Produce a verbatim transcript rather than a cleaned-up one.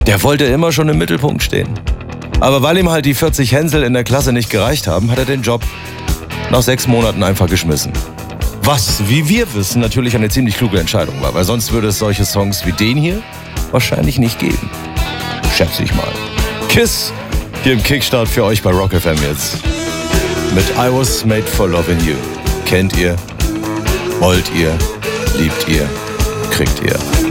Der wollte immer schon im Mittelpunkt stehen. Aber weil ihm halt die vierzig Hänsel in der Klasse nicht gereicht haben, hat er den Job nach sechs Monaten einfach geschmissen. Was, wie wir wissen, natürlich eine ziemlich kluge Entscheidung war, weil sonst würde es solche Songs wie den hier wahrscheinlich nicht geben. Schätze ich mal. Kiss hier im Kickstart für euch bei Rock F M jetzt. Mit I Was Made for Loving You. Kennt ihr? Wollt ihr? Liebt ihr? Kriegt ihr?